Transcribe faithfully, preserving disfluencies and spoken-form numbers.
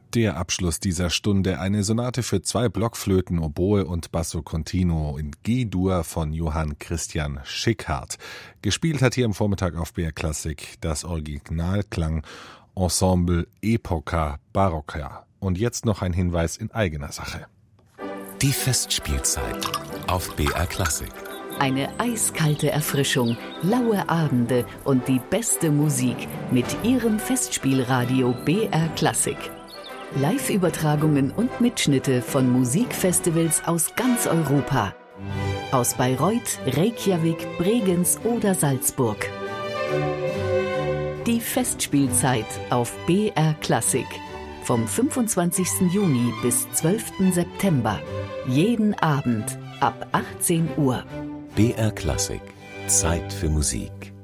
Der Abschluss dieser Stunde, eine Sonate für zwei Blockflöten, Oboe und Basso Continuo in G-Dur von Johann Christian Schickhardt. Gespielt hat hier am Vormittag auf B R Klassik das Originalklang Ensemble Epoca Barocca. Und jetzt noch ein Hinweis in eigener Sache. Die Festspielzeit auf B R Klassik. Eine eiskalte Erfrischung, laue Abende und die beste Musik mit Ihrem Festspielradio B R Klassik. Live-Übertragungen und Mitschnitte von Musikfestivals aus ganz Europa. Aus Bayreuth, Reykjavik, Bregenz oder Salzburg. Die Festspielzeit auf B R Klassik. Vom fünfundzwanzigsten Juni bis zwölften September. Jeden Abend ab achtzehn Uhr. B R Klassik. Zeit für Musik.